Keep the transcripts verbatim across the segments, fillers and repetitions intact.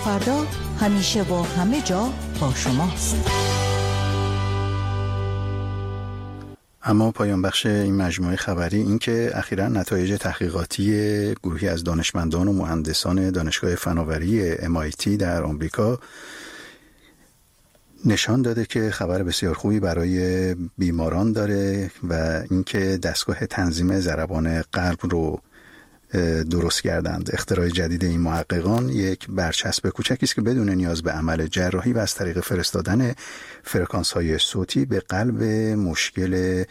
فردا همیشه و همه جا با شماست. اما پایان بخش این مجموعه خبری این که اخیراً نتایج تحقیقاتی گروهی از دانشمندان و مهندسان دانشگاه فناوری ام آی تی در آمریکا نشان داده که خبر بسیار خوبی برای بیماران داره و اینکه دستگاه تنظیم ضربان قلب رو درست کردند. اختراع جدید این محققان یک برچسب کوچکی است که بدون نیاز به عمل جراحی و از طریق فرستادن فرکانس‌های صوتی به قلب مشکل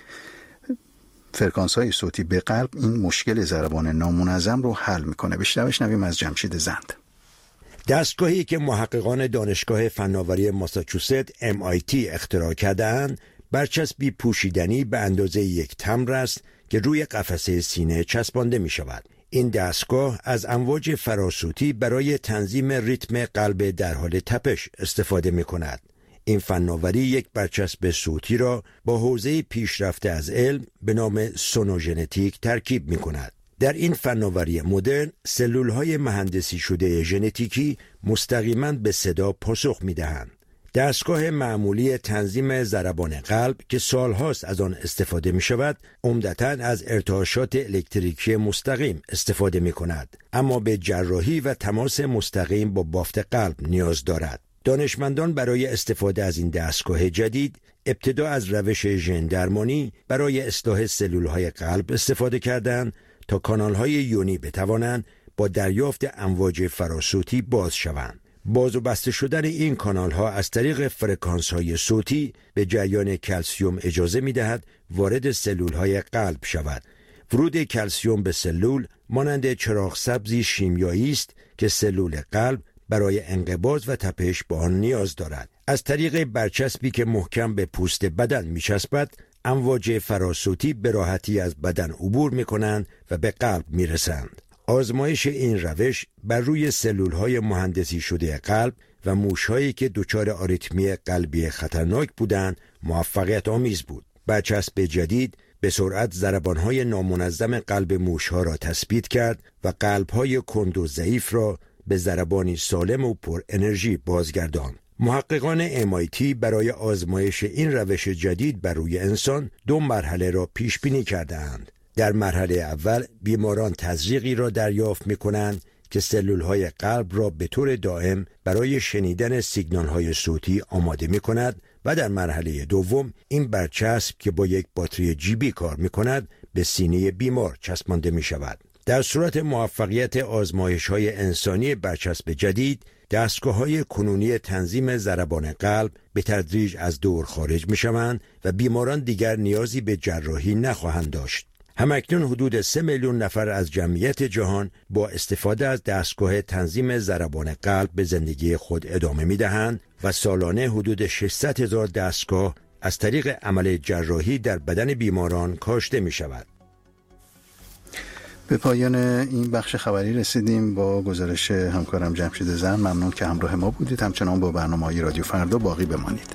فرکانس‌های صوتی به قلب این مشکل ضربان نامنظم رو حل میکنه. بیشتر بشنویم از جمشید زند. دستگاهی که محققان دانشگاه فناوری ماساچوست ام آی تی اختراع کردند، برچسبی پوشیدنی به اندازه یک تمبر است که روی قفسه سینه چسبانده می شود. این دستگاه از امواج فراسوتی برای تنظیم ریتم قلب در حال تپش استفاده می کند. این فناوری یک برچسب صوتی را با حوزه پیشرفته از علم به نام سونوژنتیک ترکیب می کند. در این فناوری مدرن سلولهای مهندسی شده ژنتیکی مستقیما به صدا پاسخ می دهند. دستگاه معمولی تنظیم ضربان قلب که سالهاست از آن استفاده می شود، عمدتاً از ارتعاشات الکتریکی مستقیم استفاده می کند، اما به جراحی و تماس مستقیم با بافت قلب نیاز دارد. دانشمندان برای استفاده از این دستگاه جدید ابتدا از روش ژن درمانی برای اصلاح سلولهای قلب استفاده کردند تا کانالهای یونی بتوانند با دریافت امواج فراسوتی باز شوند. باز و بسته شدن این کانال ها از طریق فرکانس های صوتی به جریان کلسیم اجازه می دهد وارد سلول های قلب شود. ورود کلسیم به سلول مانند چراغ سبزی شیمیایی است که سلول قلب برای انقباض و تپش به آن نیاز دارد. از طریق برچسبی که محکم به پوست بدن می چسبد، امواج فراسوتی به راحتی از بدن عبور می کنند و به قلب می رسند. آزمایش این روش بر روی سلولهای مهندسی شده قلب و موشهایی که دچار آریتمی قلبی خطرناک بودند موفقیت آمیز بود. برچسب جدید به سرعت ضربانهای نامنظم قلب موشها را تثبیت کرد و قلبهای کند و ضعیف را به ضربانی سالم و پر انرژی بازگرداند. محققان ام آی تی برای آزمایش این روش جدید بر روی انسان دو مرحله را پیش بینی کردند. در مرحله اول بیماران تزریقی را دریافت می‌کنند که سلولهای قلب را به طور دائم برای شنیدن سیگنال‌های صوتی آماده می‌کند و در مرحله دوم این برچسب که با یک باتری جیبی کار می‌کند به سینه بیمار چسبانده می‌شود. در صورت موفقیت آزمایش‌های انسانی برچسب جدید، دستگاه‌های کنونی تنظیم ضربان قلب به تدریج از دور خارج می‌شوند و بیماران دیگر نیازی به جراحی نخواهند داشت. همکنون حدود سه میلیون نفر از جمعیت جهان با استفاده از دستگاه تنظیم ضربان قلب به زندگی خود ادامه می‌دهند و سالانه حدود ششصد هزار دستگاه از طریق عمل جراحی در بدن بیماران کاشته می‌شود. به پایان این بخش خبری رسیدیم با گزارش همکارم جمشید زند. ممنون که همراه ما بودید. همچنان با برنامه‌های رادیو فردا باقی بمانید.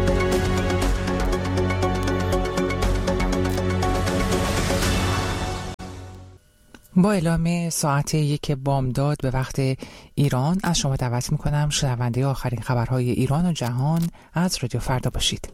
با اعلام ساعت یک بامداد به وقت ایران از شما دعوت میکنم شنونده آخرین خبرهای ایران و جهان از رادیو فردا باشید.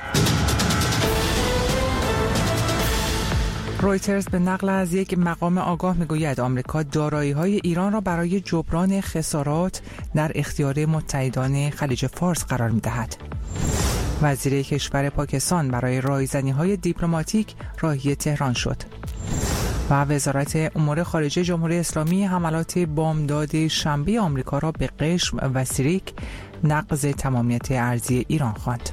رویترز به نقل از یک مقام آگاه میگوید آمریکا دارایی‌های ایران را برای جبران خسارات در اختیار متحدان خلیج فارس قرار می‌دهد. وزیر کشور پاکستان برای رایزنی‌های دیپلماتیک راهی تهران شد. و وزارت امور خارجه جمهوری اسلامی حملات بامداد شنبه آمریکا را به قشم و سیریک نقض تمامیت ارضی ایران خواند.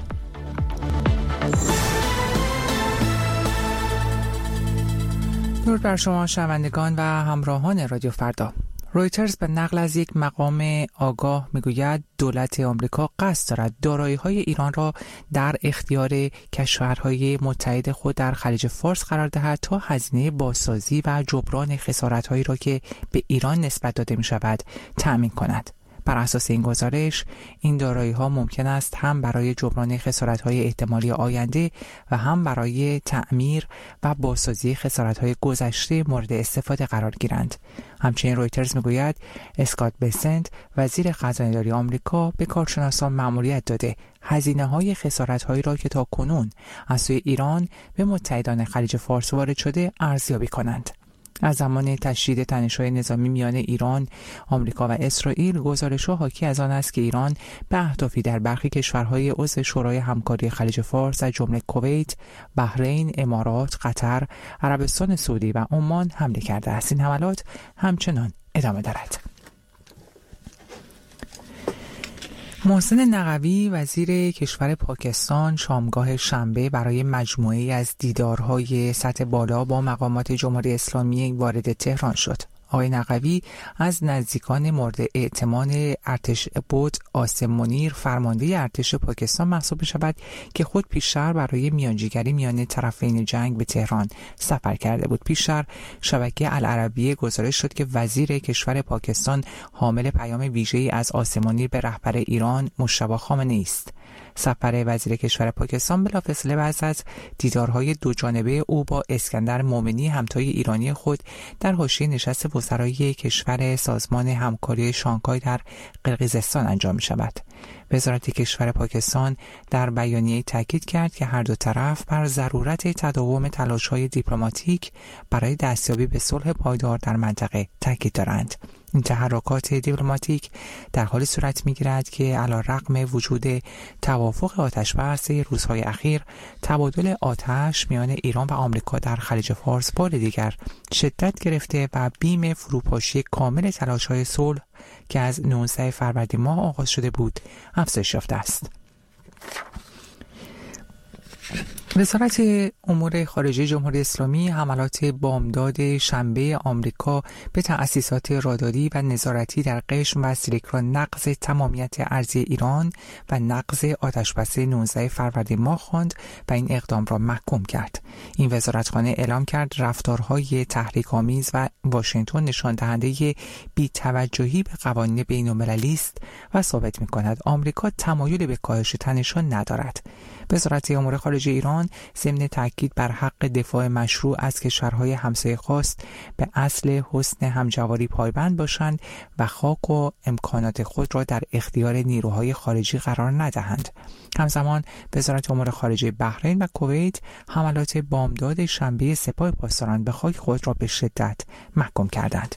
درود بر شما شنوندگان و همراهان رادیو فردا. رویترز به نقل از یک مقام آگاه میگوید دولت آمریکا قصد دارد دارایی‌های ایران را در اختیار کشورهای متحد خود در خلیج فارس قرار دهد تا هزینه بازسازی و جبران خسارت‌هایی را که به ایران نسبت داده می‌شود تأمین کند. بر اساس این گزارش این دارایی‌ها ممکن است هم برای جبران خسارت‌های احتمالی آینده و هم برای تعمیر و بازسازی خسارت‌های گذشته مورد استفاده قرار گیرند. همچنین رویترز میگوید اسکات بسنت وزیر خزانه‌داری آمریکا به کارشناسان مأموریت داده هزینه‌های خسارت‌هایی را که تاکنون از سوی ایران به متحدان خلیج فارس وارد شده ارزیابی کنند. از زمان تشدید تنش‌های نظامی میان ایران، آمریکا و اسرائیل، گزارش‌ها حاکی از آن است که ایران به اهدافی در برخی کشورهای عضو شورای همکاری خلیج فارس از جمله کویت، بحرین، امارات، قطر، عربستان سعودی و عمان حمله کرده است. این حملات همچنان ادامه دارد. محسن نقوی وزیر کشور پاکستان شامگاه شنبه برای مجموعه‌ای از دیدارهای سطح بالا با مقامات جمهوری اسلامی وارد تهران شد. آقای نقوی از نزدیکان مورد اعتماد ارتش بود آسم منیر فرمانده ارتش پاکستان محسوب شود که خود پیشتر برای میانجیگری میان طرفین جنگ به تهران سفر کرده بود. پیشتر شبکه العربیه گزارش شد که وزیر کشور پاکستان حامل پیام ویژه‌ای از آسم منیر به رهبر ایران مجتبی خامنه‌ای است. سفر وزیر کشور پاکستان بلافاصله بعد از دیدارهای دو جانبه او با اسکندر مومنی همتای ایرانی خود در حاشیه نشست وزرای کشور سازمان همکاری شانگهای در قرقیزستان انجام می شود. وزارت کشور پاکستان در بیانیه تاکید کرد که هر دو طرف بر ضرورت تداوم تلاش‌های دیپلماتیک برای دستیابی به صلح پایدار در منطقه تاکید دارند. این تحرکات دیپلماتیک در حالی صورت می‌گیرد که علی‌رغم وجود توافق آتش‌بس روزهای اخیر، تبادل آتش میان ایران و آمریکا در خلیج فارس بار دیگر شدت گرفته و بیم فروپاشی کامل تلاش‌های صلح که از نوزدهم فروردین ماه آغاز شده بود افزایش یافته است. وزارت امور خارجه جمهوری اسلامی حملات بامداد شنبه آمریکا به تأسیسات راداری و نظارتی در قشم و سیلیک را نقض تمامیت ارضی ایران و نقض آتشبس نوزدهم فروردین ماه خواند و این اقدام را محکوم کرد. این وزارتخانه اعلام کرد رفتارهای تحریک‌آمیز و واشنگتن نشان دهنده بی‌توجهی به قوانین بین‌المللی است و ثابت می‌کند آمریکا تمایل به کاهش تنش‌ها ندارد. وزارت امور خارجه ایران ضمن تاکید بر حق دفاع مشروع از کشورهای همسایه خواست به اصل حسن همجواری پایبند باشند و خاک و امکانات خود را در اختیار نیروهای خارجی قرار ندهند. همزمان وزارت امور خارجه بحرین و کویت حملات بامداد شنبه سپاه پاسداران به خاک خود را به شدت محکوم کردند.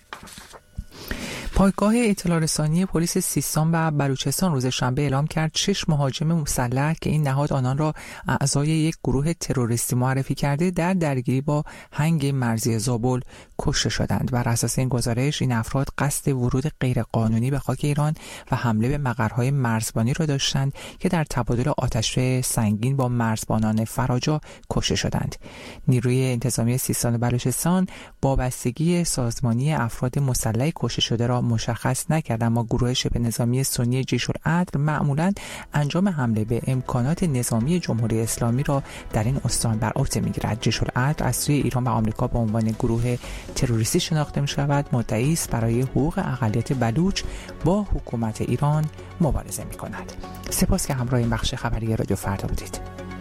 پایگاه اطلاع رسانی پلیس سیستان و بلوچستان روز شنبه اعلام کرد شش مهاجم مسلح که این نهاد آنان را اعضای یک گروه تروریستی معرفی کرده در درگیری با هنگ مرزی زابل کشته شدند. بر اساس این گزارش این افراد قصد ورود غیرقانونی به خاک ایران و حمله به مقرهای مرزبانی را داشتند که در تبادل آتش سنگین با مرزبانان فراجا کشته شدند. نیروی انتظامی سیستان و بلوچستان وابستگی سازمانی افراد مسلح کشته شده را مشخص نکرد، اما گروه شبه نظامی سنی جیش العدل معمولاً انجام حمله به امکانات نظامی جمهوری اسلامی را در این استان بر عهده می‌گیرد. جیش العدل از سوی ایران و آمریکا به عنوان گروه تروریستی شناخته می‌شود. مدعی است برای حقوق اقلیت بلوچ با حکومت ایران مبارزه می‌کند. سپاس که همراه این بخش خبری رادیو فردا بودید.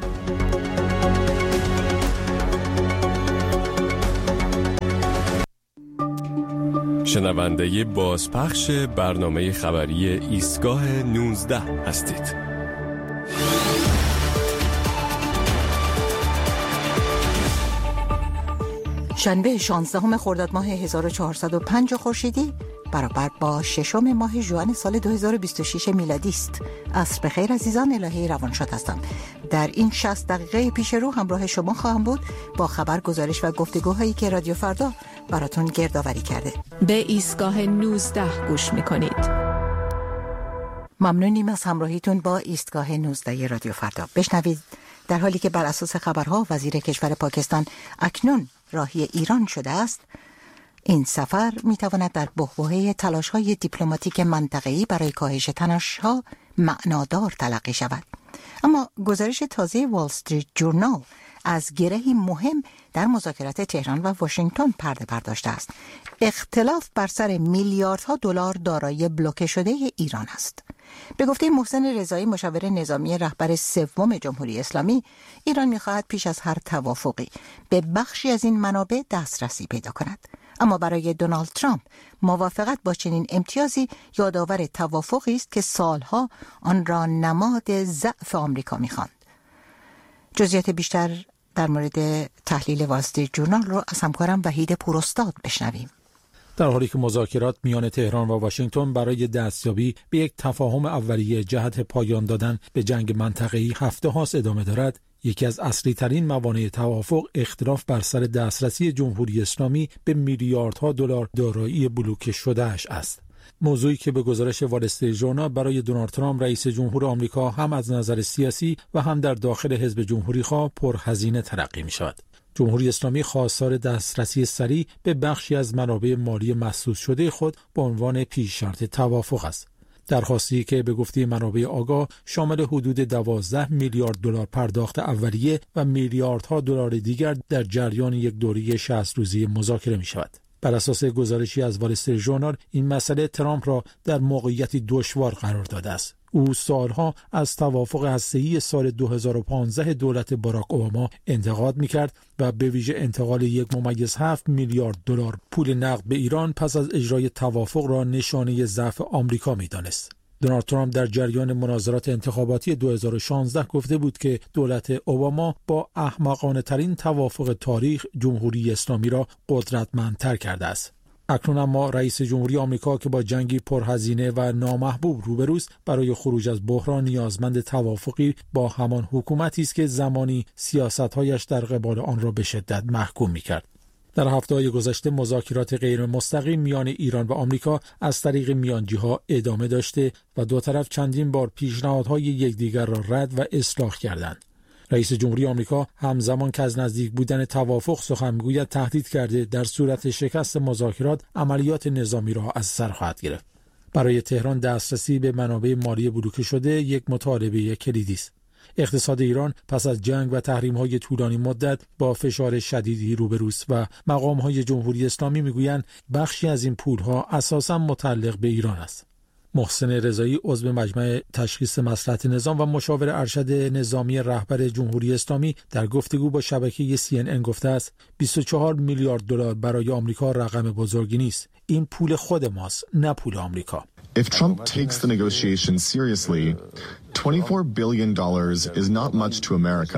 شنونده بازپخش برنامه خبری ایستگاه نوزده هستید. شنبه شانزدهم خرداد ماه هزار و چهارصد و پنج خورشیدی برابر با ششم ماه ژوئن سال دو هزار و بیست و شش میلادی است. عصر بخیر عزیزان، الهی روانشاد هستم. در این شصت دقیقه پیش رو همراه شما خواهم بود با خبر، گزارش و گفتگوهایی که رادیو فردا براتون گردآوری کرده. به ایستگاه نوزده گوش میکنید. ممنونیم از همراهیتون با ایستگاه نوزده رادیو فردا. بشنوید در حالی که بر اساس خبرها وزیر کشور پاکستان اکنون راهی ایران شده است، این سفر میتواند در بحبوحه تلاش‌های دیپلماتیک منطقه‌ای برای کاهش تنش‌ها معنادار تلقی شود. اما گزارش تازه وال استریت جورنال از گرهی مهم در مذاکرات تهران و واشنگتن پرده برداشته است. اختلاف بر سر میلیاردها دلار دارایی بلوکه شده ایران است. به گفته محسن رضایی، مشاور نظامی رهبر سوم جمهوری اسلامی، ایران می‌خواهد پیش از هر توافقی به بخشی از این منابع دسترسی پیدا کند. اما برای دونالد ترامپ موافقت با چنین امتیازی یادآور توافقی است که سالها آن را نماد ضعف آمریکا می‌خواند. جزئیات بیشتر در مورد تحلیل واسطه جورنال رو از همکارم وحید پوراستاد بشنویم. در حالی که مذاکرات میان تهران و واشنگتن برای دستیابی به یک تفاهم اولیه جهت پایان دادن به جنگ منطقه‌ای هفته هاست ادامه دارد، یکی از اصلی ترین موانع توافق اختلاف بر سر دسترسی جمهوری اسلامی به میلیاردها دلار دارایی بلوکه شده‌اش است. موضوعی که به گزارش وال استریت ژورنال برای دونالد ترامپ رئیس جمهور آمریکا هم از نظر سیاسی و هم در داخل حزب جمهوری‌خواه پرهزینه تلقی می‌شود. جمهوری اسلامی خواستار دسترسی سریع به بخشی از منابع مالی محسوس شده خود به عنوان پیش شرط توافق است. درخواستی که به گفته منابع آگاه شامل حدود دوازده میلیارد دلار پرداخت اولیه و میلیاردها دلار دیگر در جریان یک دوره شصت روزه مذاکره می شود. بر اساس گزارشی از وال استریت ژورنال، این مسئله ترامپ را در موقعیتی دشوار قرار داده است. او سالها از توافق هسته‌ای سال دو هزار و پانزده دولت باراک اوباما انتقاد می‌کرد و به ویژه انتقال یک ممیز هفت میلیارد دلار پول نقد به ایران پس از اجرای توافق را نشانه ضعف آمریکا می‌دانست. دونالد ترامپ در جریان مناظرات انتخاباتی دو هزار و شانزده گفته بود که دولت اوباما با احمقانه ترین توافق تاریخ جمهوری اسلامی را قدرتمندتر کرده است. اکنون اما رئیس جمهوری آمریکا که با جنگی پرهزینه و نامحبوب روبروست، برای خروج از بحران نیازمند توافقی با همان حکومتی است که زمانی سیاست‌هایش در قبال آن را به شدت محکوم می‌کرد. در هفته‌های گذشته مذاکرات غیر مستقیم میان ایران و آمریکا از طریق میانجی‌ها ادامه داشته و دو طرف چندین بار پیشنهادهای یکدیگر را رد و اصلاح کردند. رئیس جمهوری آمریکا همزمان که از نزدیک بودن توافق سخن می‌گوید، تهدید کرده در صورت شکست مذاکرات عملیات نظامی را از سر خواهد گرفت. برای تهران دسترسی به منابع مالی بلوکه شده یک مطالبه کلیدی است. اقتصاد ایران پس از جنگ و تحریم‌های طولانی مدت با فشار شدیدی روبروست و مقام‌های جمهوری اسلامی می‌گویند بخشی از این پول‌ها اساساً متعلق به ایران است. محسن رضایی، عضو مجمع تشخیص مصلحت نظام و مشاور ارشد نظامی رهبر جمهوری اسلامی، در گفتگو با شبکه سی ان ان گفته است بیست و چهار میلیارد دلار برای آمریکا رقم بزرگی نیست. این پول خود ماست، نه پول آمریکا. If Trump takes the negotiations seriously, twenty-four billion dollars is not much to America.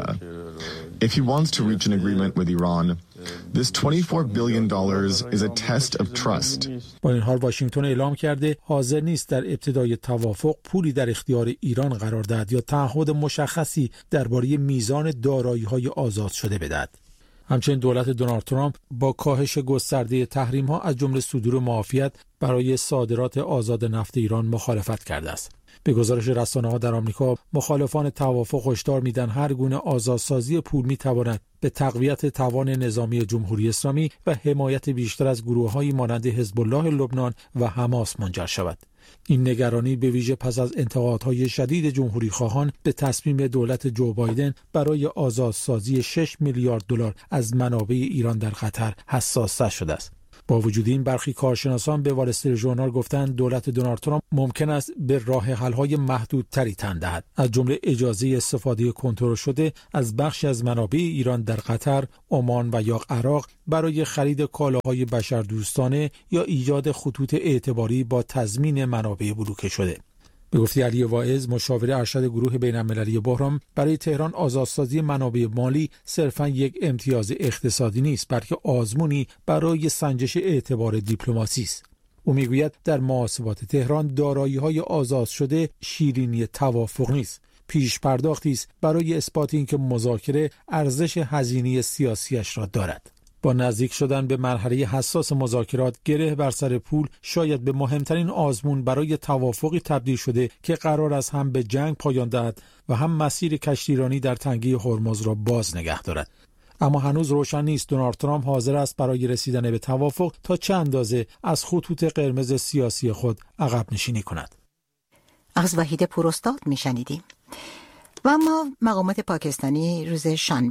If he wants to reach an agreement with Iran, this twenty-four billion dollars is a test of trust. با این حال واشنگتن اعلام کرده حاضر نیست در ابتدای توافق پولی در اختیار ایران قرار دهد یا تعهد مشخصی درباره میزان دارایی‌های آزاد شده بدهد. همچنین دولت دونالد ترامپ با کاهش گسترده تحریم‌ها از جمله صدور معافیت برای صادرات آزاد نفت ایران مخالفت کرده است. به گزارش رسانه‌ها در آمریکا، مخالفان توافق هشدار می‌دهند هر گونه آزادسازی پول می‌تواند به تقویت توان نظامی جمهوری اسلامی و حمایت بیشتر از گروه‌هایی مانند حزب الله لبنان و حماس منجر شود. این نگرانی به ویژه پس از انتقادهای شدید جمهوری خواهان به تصمیم دولت جو بایدن برای آزادسازی شش میلیارد دلار از منابع ایران در قطر حساس‌تر شده است. با وجود این، برخی کارشناسان به وال استریت ژورنال گفتند دولت دونالد ترامپ ممکن است به راه حل‌های محدودتری تن دهد، از جمله اجازه استفاده کنترل شده از بخشی از منابع ایران در قطر، عمان و یا عراق برای خرید کالاهای بشردوستانه یا ایجاد خطوط اعتباری با تضمین منابع بلوکه شده. به گفته علی واعظ، مشاور ارشد گروه بین‌المللی بحران، برای تهران آزادسازی منابع مالی صرفاً یک امتیاز اقتصادی نیست، بلکه آزمونی برای سنجش اعتبار دیپلماسی است. او میگوید در محاسبات تهران دارایی‌های آزاد شده شیرینی توافق نیست، پیش پرداختی است برای اثبات اینکه مذاکره ارزش هزینه سیاسیش را دارد. با نزدیک شدن به مرحله حساس مذاکرات، گره بر سر پول شاید به مهمترین آزمون برای توافقی تبدیل شده که قرار است هم به جنگ پایان دهد و هم مسیر کشتیرانی در تنگه هرمز را باز نگه دارد. اما هنوز روشن نیست دونالد ترامپ حاضر است برای رسیدن به توافق تا چه اندازه از خطوط قرمز سیاسی خود عقب نشینی کند. از وحید پوراستاد میشنیدیم. و اما مقامات پاکستانی روز شنبه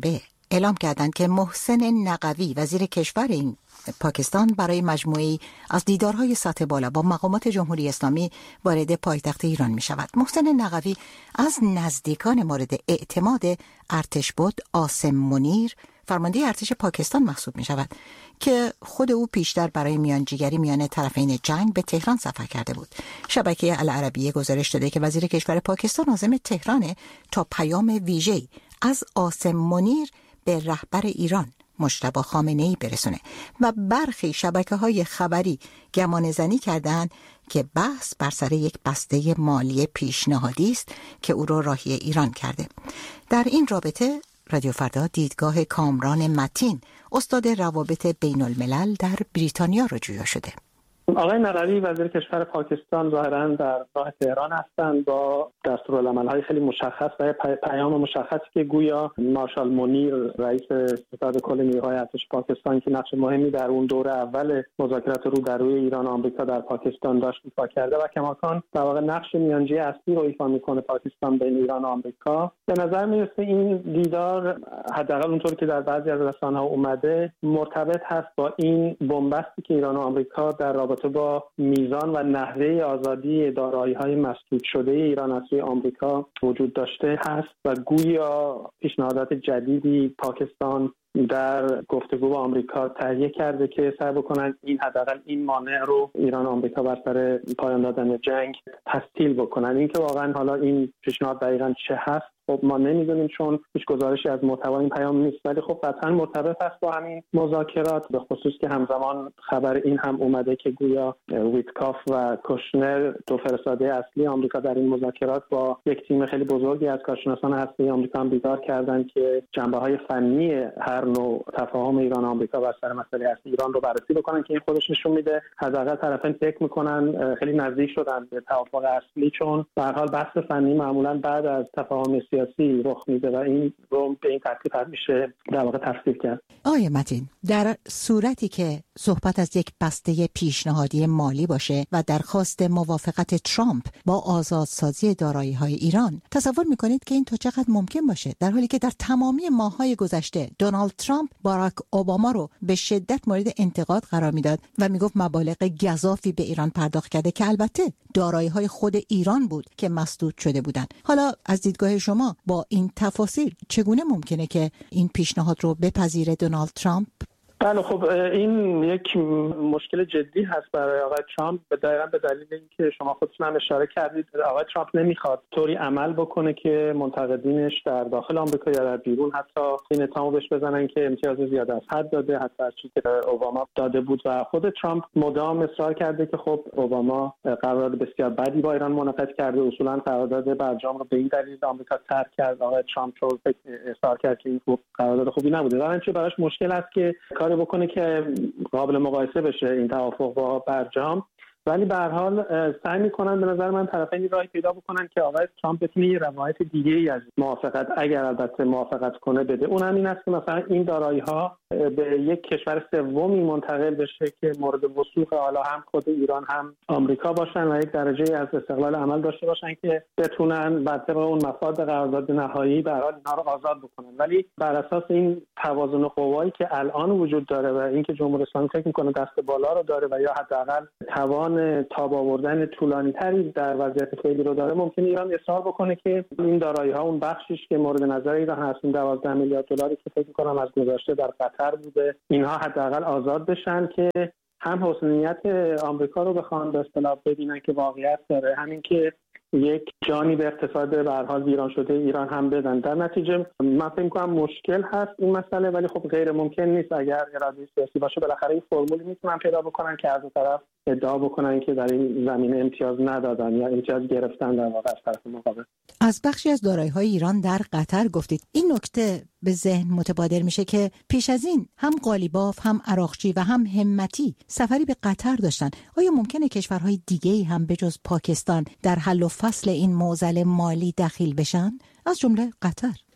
اعلام کردند که محسن نقوی وزیر کشور این پاکستان برای مجموعه‌ای از دیدارهای سطح بالا با مقامات جمهوری اسلامی وارد پایتخت ایران می شود. محسن نقوی از نزدیکان مورد اعتماد ارتش بود عاصم منیر فرمانده ارتش پاکستان محسوب می شود که خود او پیشتر برای میانجیگری میان طرفین جنگ به تهران سفر کرده بود. شبکه العربیه گزارش داده که وزیر کشور پاکستان عازم تهران تا پیام ویژه‌ای از عاصم منیر به رهبر ایران مجتبی خامنه‌ای برسونه و برخی شبکه‌های خبری گمانه‌زنی کردند که بحث بر سر یک بسته مالی پیشنهادی است که او را راهی ایران کرده. در این رابطه رادیو فردا دیدگاه کامران متین استاد روابط بین الملل در بریتانیا را جویا شده. آقای نقوی وزیر کشور پاکستان ظاهراً در راه تهران هستند با دستورالعمل‌های خیلی مشخص و پیام مشخصی که گویا مارشال منیر رئیس ستاد کل نیروهای ارتش پاکستان که نقش مهمی در اون دوره اول مذاکرات رو در روی ایران و آمریکا در پاکستان داشت ایفا کرده و کماکان در واقع نقش میانجی اصلی رو ایفا میکنه پاکستان بین ایران و آمریکا. به نظر میرسه این دیدار حداقل اونطور که در بعضی از رسانه‌ها اومده مرتبط هست با این بنبستی که ایران و آمریکا در رابطه با میزان و نحوه آزادی دارایی‌های مسدود شده ایران از سوی آمریکا وجود داشته هست و گویا پیشنهادات جدیدی پاکستان در گفتگو با آمریکا تهیه کرده که سعی بکنن این حداقل این مانع رو ایران و آمریکا بر سر پایان دادن جنگ تسهیل بکنن. اینکه واقعا حالا این پیشنهاد دقیقاً چه هست خب ما نمیدونیم چون هیچ گزارشی از محتوای این پیام نیست، ولی خب قطعا مرتبط است با همین مذاکرات، به خصوص که همزمان خبر این هم اومده که گویا ویتکاف و کوشنر دو فرستاده اصلی آمریکا در این مذاکرات با یک تیم خیلی بزرگی از کارشناسان هسته‌ای آمریکا هم دیدار کردند که جنبه‌های فنی هر نوع تفاهم ایران و آمریکا بر سر مسئله اصلی ایران رو بررسی بکنن که این خودش نشون میده حداقل طرفین فکر میکنن خیلی نزدیک شدن به توافق اصلی، چون به هر حال بحث فنی معمولا بعد از تفاهم سیاسی رخ میده و این رو به این ترتیب میشه در واقع تفسیر کرد. آقای متین، در صورتی که صحبت از یک بسته پیشنهادی مالی باشه و درخواست موافقت ترامپ با آزادسازی دارایی‌های ایران، تصور میکنید که این تا چقدر ممکن باشه، در حالی که در تمامی ماه‌های گذشته دونالد ترامپ باراک اوباما رو به شدت مورد انتقاد قرار میداد و میگفت مبالغ گزافی به ایران پرداخت کرده که البته دارایی‌های خود ایران بود که مسدود شده بودند. حالا از دیدگاه شما با این تفاصیل چگونه ممکنه که این پیشنهاد رو بپذیره دونالد ترامپ؟ بله خب این یک مشکل جدی هست برای آقای ترامپ، به دقیقاً به دلیل اینکه شما خودتون هم اشاره کردید آقای ترامپ نمیخواد طوری عمل بکنه که منتقدینش در داخل آمریکا یا در بیرون حتی این اتهامو بهش بزنن که امتیاز زیاد از حد داده، حتی از چیزی که اوباما داده بود. و خود ترامپ مدام اصرار کرده که خب اوباما قرارداد بسیار بدی با ایران منعقد کرده، اصولاً قرارداد برجام رو به این دلیل آمریکا ترک کرد. آقای ترامپ رو اصرار کرد که این قرارداد خوبی نبوده. در نتیجه براش مشکل است که کاری بکنه که قابل مقایسه بشه این توافق با برجام، ولی به هر حال سعی می‌کنن به نظر من طرفین راهی پیدا بکنن که آقای ترامپ بتونه یه روایت دیگه‌ای از موافقت اگر البته موافقت کنه بده. اون هم این است که مثلا این دارایی‌ها به یک کشور سومی منتقل بشه که مورد وثوق حالا هم خود ایران هم آمریکا باشن و یک درجه از استقلال عمل داشته باشن که بتونن بر طبق اون مفاد قرارداد نهایی به هر حال اینها رو آزاد بکنن. ولی بر اساس این توازن قوایی که الان وجود داره و اینکه جمهوری اسلامی فکر می‌کنه دست بالا رو داره و یا حداقل توان تاب آوردن طولانی‌تری در وضعیت فعلی رو داره، ممکنه ایران اصرار بکنه که این دارایی‌ها اون بخشیش که مورد نظر ایران هست، این دوازده میلیارد دلاری که فکر می‌کنم از گذشته در قطر بوده، اینها حداقل آزاد بشن که هم حسن نیت آمریکا رو بخوان به اصطلاح ببینن که واقعیت داره، همین که یک جانی به اقتصاد به هر حال ویران شده ایران هم بدن. در نتیجه من فکر می‌کنم مشکل هست این مسئله، ولی خب غیر ممکن نیست اگر اراده سیاسی باشه. بالاخره این فرمولی میتونن پیدا بکنن که از دو طرف ادعا بکنن که در این زمینه امتیاز ندادن یا امتیاز گرفتن در واقع از طرف مقابل. از بخشی از دارایی‌های ایران در قطر گفتید. این نکته به ذهن متبادر میشه که پیش از این هم قالیباف، هم عراقچی و هم همتی سفری به قطر داشتن. آیا ممکنه کشورهای دیگه‌ای هم به جز پاکستان در حل و فصل این معضل مالی دخیل بشن، از جمله قطر؟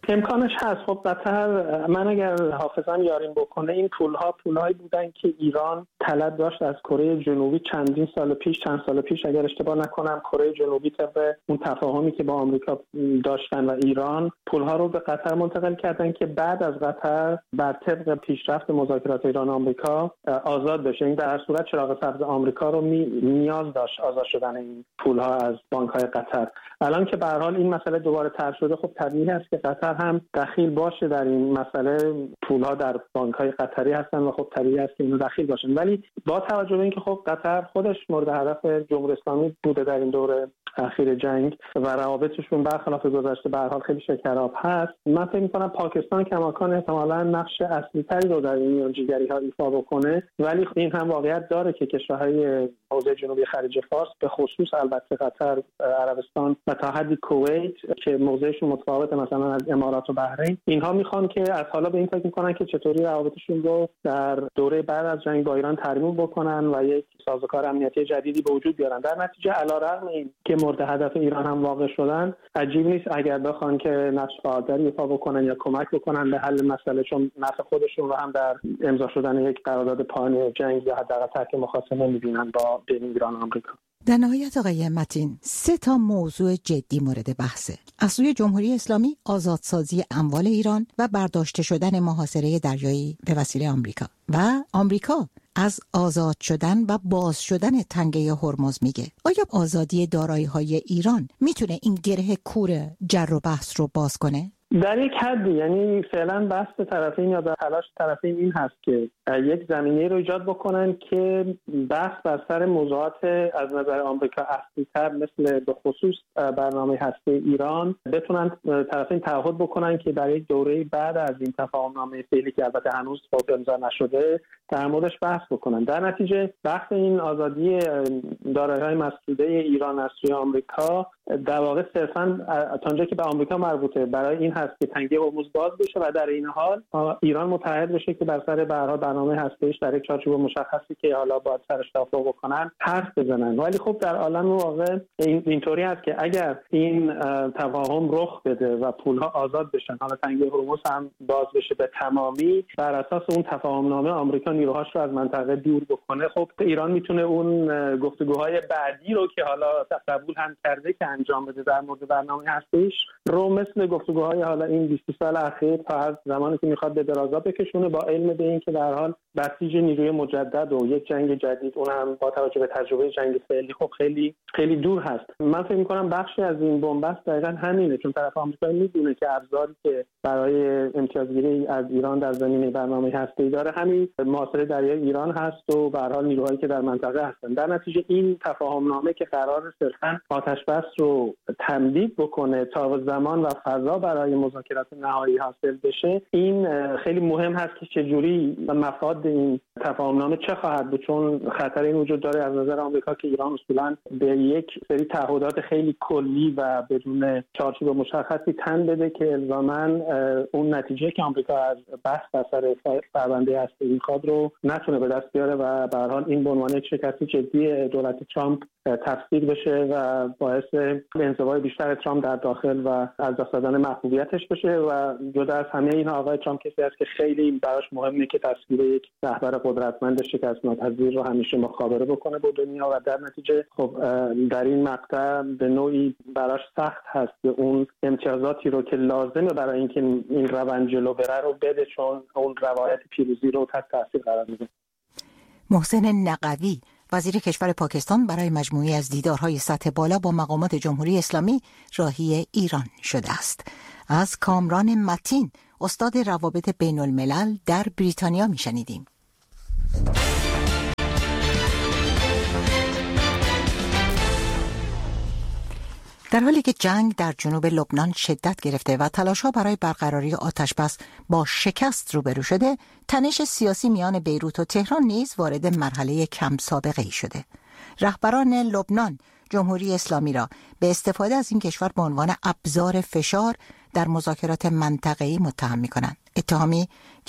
امکانش هست. خب قطر، من اگر حافظم یاریم بکنه، این پولها پولهایی بودن که ایران طلب داشت از کره جنوبی چندین سال پیش چند سال پیش اگر اشتباه نکنم کره جنوبی طبق اون تفاهمی که با آمریکا داشتن و ایران پولها رو به قطر منتقل کردن که بعد از قطر بر طبق پیشرفت مذاکرات ایران و آمریکا آزاد بشه. این در هر صورت چراغ سبز آمریکا رو می... نیاز داشت آزاد شدن این پولها از بانک‌های قطر. الان که به هر حال این مسئله دوباره طرح شده، خب طبیعی است که قطر هم دخیل باشه در این مسئله. پولها در بانک‌های قطری هستن و خب طبیعی است که اینو دخیل باشن. ولی با توجه به اینکه خب قطر خودش مورد هدف جمهوری اسلامی بوده در این دوره اخیر جنگ و روابطشون برخلاف گذشته به هر حال خیلی شکراب هست، من فکر می‌کنم پاکستان کماکان احتمالاً نقش اصلی تری رو در این میانجیگری‌ها ایفا بکنه. ولی این هم واقعیت داره که کشورهای حوزه جنوبی خلیج فارس به خصوص البته قطر، عربستان و تا حدی کویت که موضعشون متفاوته مثلا از امارات و بحرین، اینها میخوان که از حالا به این فکر میکنن که چطوری روابطشون رو در دوره بعد از جنگ با ایران ترمیم بکنن و یک سازوکار امنیتی جدیدی به وجود بیارن. در نتیجه علیرغم این که مورد هدف ایران هم واقع شدن، عجیب نیست اگر بخوان که نقش فعالتری ایفا بکنن یا کمک بکنن به حل مسئله، چون نفع خودشون رو هم در امضا شدن یک قرارداد پایان جنگ یا حداقل ترک مخاصمه میبینن با بین ایران و آمریکا. در نهایت آقای متین، سه تا موضوع جدی مورد بحثه. از سوی جمهوری اسلامی آزادسازی اموال ایران و برداشته شدن محاصره دریایی به وسیله آمریکا و آمریکا از آزاد شدن و باز شدن تنگه هرمز میگه. آیا آزادی دارایی‌های ایران میتونه این گره کور جر و بحث رو باز کنه؟ در یک حدی، یعنی فعلا بحث طرفین یا در تلاش طرفین این هست که یک زمینه رو ایجاد بکنن که بحث بر سر موضوعات از نظر آمریکا اصلی‌تر مثل به خصوص برنامه هسته ایران بتونن طرفین تعهد بکنن که در یک دوره بعد از این تفاهم‌نامه فعلی که البته هنوز امضا نشده در موردش بحث بکنن. در نتیجه بحث این آزادی دارایی‌های مسدوده ایران از سوی آمریکا در واقع صرفاً تا اونجایی که به آمریکا مربوطه برای این هست که تنگه هرمز باز بشه و در این حال ایران متحد بشه که بر سر برنامه هسته‌ایش در یک چارچوب مشخصی که حالا باید سرش توافق بکنن حرف بزنن. ولی خب در عالم واقع این اینطوری است که اگر این تفاهم رخ بده و پولها آزاد بشن، حالا تنگه هرمز هم باز بشه به تمامی، بر اساس اون تفاهمنامه آمریکا نیروهاش رو از منطقه دور بکنه، خب ایران میتونه اون گفتگوهای بعدی رو که حالا قبول هم کرده که انجام بده در مورد برنامه هسته‌ایش رو مثل گفتگوهای حالا این بیست سال اخیر تا از زمانی که میخواد به درازا بکشونه، با علم به این که در حال بسیج نیروی مجدد و یک جنگ جدید، اون هم با توجه به تجربه جنگ فعلی، خب خیلی خیلی دور هست. من فکر می‌کنم بخشی از این بنبست دقیقاً همینه، چون طرف آمریکا میدونه که ابزاری که برای امتیازگیری از ایران در زمینه برنامه هسته‌ای داره همین محاصره دریایی ایران هست و به هر حال نیروهایی که در منطقه هستن. در نتیجه این تفاهمنامه که قرار صرفاً آتش بس رو تمدید بکنه تا زمان و فضا برای مذاکرات نهایی حاصل بشه، این خیلی مهم هست که چجوری مفاد این تفاهمنامه چه خواهد بود، چون خطر این وجود داره از نظر آمریکا که ایران اصولاً به یک سری تعهدات خیلی کلی و بدون چارچوب مشخصی تن بده که الزاماً اون نتیجه که آمریکا از بحث بر سر پرونده هسته‌ای میخواد رو نتونه به دست بیاره و به هر حال این به عنوان یک شکست جدی دولت ترامپ تفسیر بشه و باعث انزوای بیشتر ترامپ در داخل و از دست دادن محبوبیتش بشه. و جدا از همه این آقای ترامپ کسی است که خیلی براش مهمه که تصویر یک رهبر قدرتمند شکست ناپذیر رو همیشه مخابره بکنه با دنیا و در نتیجه خب در این مقطع به نوعی براش سخت هست که اون امتیازاتی رو که لازمه برای اینکه این روند جلو بره رو بده، چون اون روایت پیروزی رو تحت تاثیر قرار میده. محسن نقوی وزیر کشور پاکستان برای مجموعی از دیدارهای سطح بالا با مقامات جمهوری اسلامی راهی ایران شده است. از کامران متین استاد روابط بین الملل در بریتانیا میشنیدیم. در حالی که جنگ در جنوب لبنان شدت گرفته و تلاش‌ها برای برقراری آتش‌بس با شکست روبرو شده، تنش سیاسی میان بیروت و تهران نیز وارد مرحله کم سابقه‌ای شده. رهبران لبنان جمهوری اسلامی را به استفاده از این کشور به عنوان ابزار فشار در مذاکرات منطقه‌ای متهم می‌کنند. اتهامی